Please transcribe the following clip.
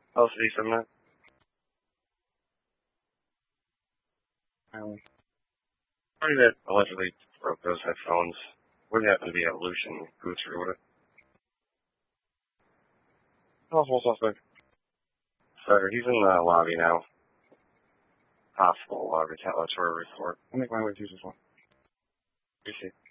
LCD subnet. Party that allegedly broke those headphones would happen to be a Lucian Guthrie, would it? Possible suspect. Sir, he's in the lobby now. Possible retaliatory report. I'll make my way to this one. You see.